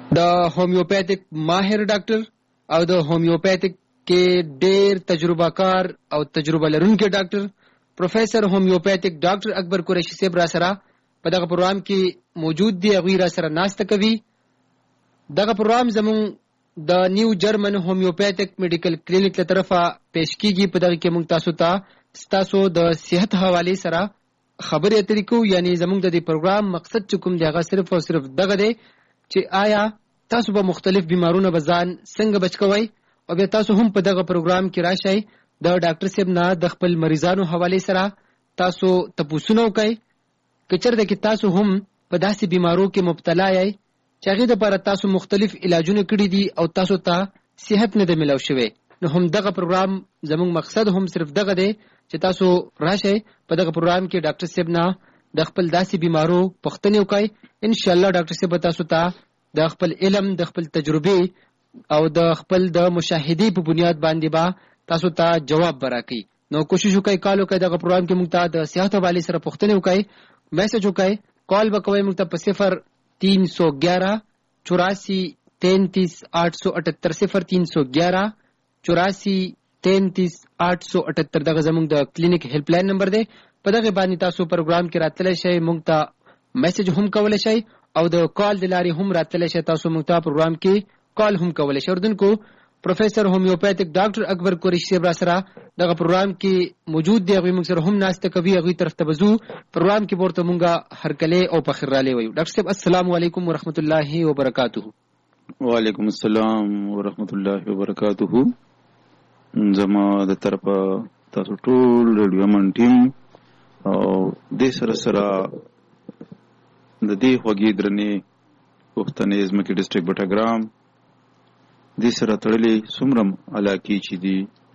د هومیوپیتیک ماهر ډاکټر او د هومیوپیتیک کې ډېر تجربه کار او تجربه لرونکي ډاکټر پروفیسر هومیوپیتیک ډاکټر اکبر قریشي صاحب را سره په دغه پروګرام کې موجود دي. هغوی را سره ناسته کوي. دغه پروګرام زموږ د نیو جرمن هومیوپیتیک میډیکل کلینیک له طرفه پیش کیږي. په دغه کې موږ تاسو ته ستاسو د صحت حوالې سره خبرې اترې کوو. یعنی زموږ د دې پروګرام مقصد چې کوم دی هغه صرف او صرف دغه دی چې آیا تاسو به مختلف بیمارونه به ځان څنګه بچ کوئ، او بیا تاسو هم په دغه پروګرام کې راشئ د ډاکټر صاحب نه د خپل مریضانو حوالې سره تاسو تپوسونه وکئ. که چېرته کې تاسو هم په داسې بیمارو کې مبتلا یئ چې هغې دپاره تاسو مختلف علاجونه کړي دي او تاسو ته صحت نه دی میلاو شوی، نو هم دغه پروګرام زموږ مقصد هم صرف دغه دی چې تاسو راشئ په دغه پروګرام کې ډاکټر صاحب نه د خپل داسې بیمارو پوښتنې وکئ. انشاءالله ډاکټر صاحب به تاسو ته د خپل علم، د خپل تجربې او د خپل د مشاهدې په بنیاد باندې به تاسو ته جواب به راکړي. نو کوشش وکئ کال وکئ دغه پروګرام کې موږ ته د صحت حوالې سره پوښتنې وکئ، میسج وکئ، کال به کوئ موږ ته په 0311 84 33 878 0311 84 33 878 دغه زموږ د کلینیک هیلپ لاین نمبر دی. په دغه باندې تاسو پروګرام کې راتللی شئ، موږ ته میسج هم کولی شئ او د کال د لارې هم راتللی شئ. تاسو موږ ته پروګرام کې کال هم کولی شئ. اردوونکو پروفیسر هومیوپیتیک ډاکټر اکبر قریشي صاحب را سره دغه پروګرام کې موجود دی. هغوی موږ سره هم ناسته کوي. هغوی طرف ته به ځو. پروګرام کې به ورته موږ هرکلی او پخیر رالی وایو. ډاکټر صاحب السلام علیکم ورحمت الله وبرکاته. وعلیکم السلام ورحمت الله وبرکاته. زما د طرفه تاسو ټول ریډیو من ټیم او دې سره سره د دې خوږې درنې پښتنې ځمکې ډسټرکټ بټګرام دې سره تړلې څومره علاقې چې دي